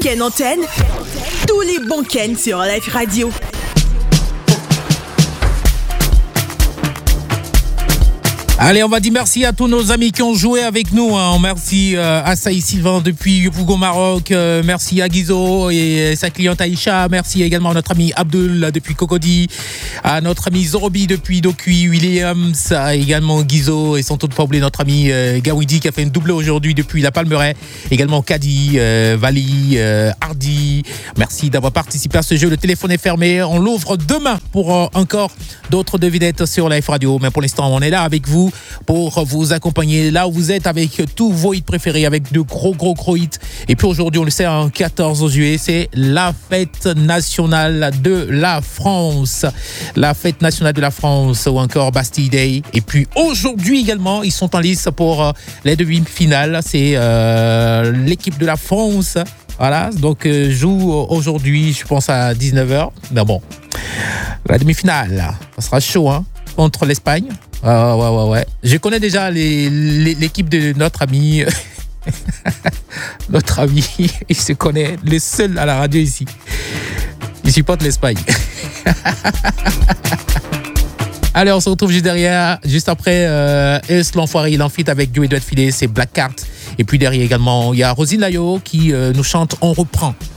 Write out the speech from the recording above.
Ken Antenne, tous les bons Ken sur Life Radio. Allez, on va dire merci à tous nos amis qui ont joué avec nous. Merci à Saïd Sylvain depuis Youpoug Maroc. Merci à Guizo et sa cliente Aïcha. Merci également à notre ami Abdul depuis Cocody. À notre ami Zorobi depuis Dokui Williams. Également Guizo et sans doute pas oublier notre ami Gawidi qui a fait une double aujourd'hui depuis la Palmeraie. Également Kadi, Vali, Hardy. Merci d'avoir participé à ce jeu. Le téléphone est fermé. On l'ouvre demain pour encore d'autres devinettes sur Life Radio. Mais pour l'instant, on est là avec vous pour vous accompagner là où vous êtes avec tous vos hits préférés, avec de gros hits. Et puis aujourd'hui, on le sait, 14 juillet, c'est la fête nationale de la France. La fête nationale de la France ou encore Bastille Day. Et puis aujourd'hui également, ils sont en lice pour les demi-finales. C'est l'équipe de la France. Voilà, donc joue aujourd'hui, je pense à 19h. Mais bon, la demi-finale, ça sera chaud, contre l'Espagne. Ouais. Je connais déjà l'équipe de notre ami. Notre ami, il se connaît, le seul à la radio ici. Il supporte l'Espagne. Allez, on se retrouve juste après l'enfoiré, il en fit avec Dieu et doit filer, c'est Black Card. Et puis derrière également, il y a Rosine Layo qui nous chante On reprend.